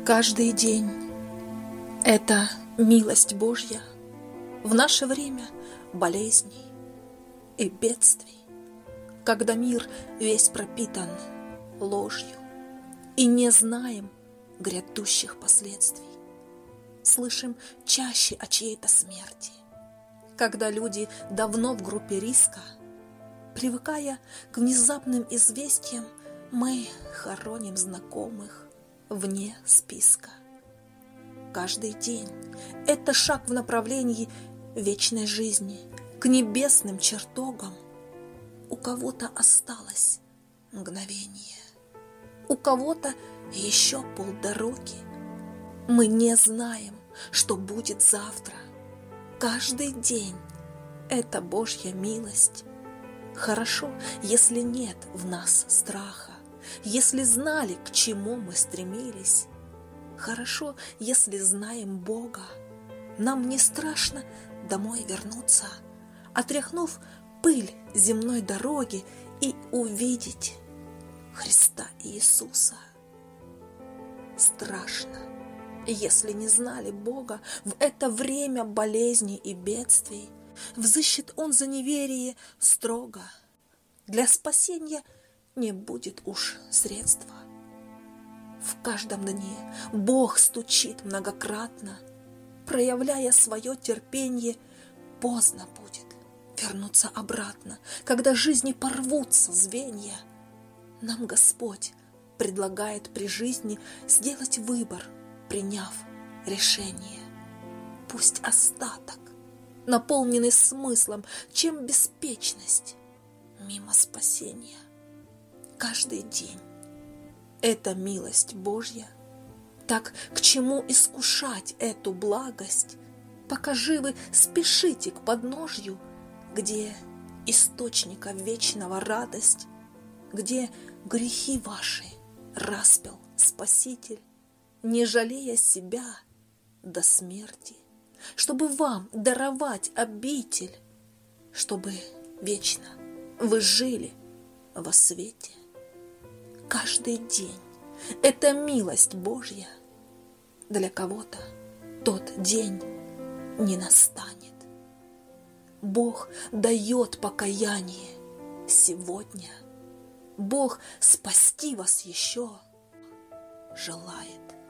Каждый день — это милость Божья в наше время болезней и бедствий, когда мир весь пропитан ложью и не знаем грядущих последствий. Слышим чаще о чьей-то смерти, когда люди давно в группе риска. Привыкая к внезапным известиям, мы хороним знакомых вне списка. Каждый день — это шаг в направлении вечной жизни, к небесным чертогам. У кого-то осталось мгновение, у кого-то еще полдороги. Мы не знаем, что будет завтра. Каждый день — это Божья милость. Хорошо, если нет в нас страха, если знали, к чему мы стремились. Хорошо, если знаем Бога. Нам не страшно домой вернуться, отряхнув пыль земной дороги и увидеть Христа Иисуса. Страшно, если не знали Бога в это время болезней и бедствий. Взыщет Он за неверие строго. Для спасения не будет уж средства. В каждом дне Бог стучит многократно, проявляя свое терпение. Поздно будет вернуться обратно, когда жизни порвутся звенья. Нам Господь предлагает при жизни сделать выбор, приняв решение. Пусть остаток, наполненный смыслом, чем беспечность, мимо спасения. Каждый день — это милость Божья. Так к чему искушать эту благость, пока живы спешите к подножью, где источника вечного радость, где грехи ваши распял Спаситель, не жалея себя до смерти, чтобы вам даровать обитель, чтобы вечно вы жили во свете. Каждый день — это милость Божья. Для кого-то тот день не настанет. Бог дает покаяние сегодня. Бог спасти вас еще желает.